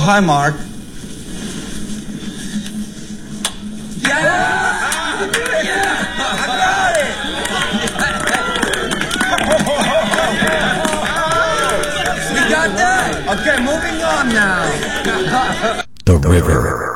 hi, Mark. Yeah! I got it! We got that! Okay, moving on now. The river.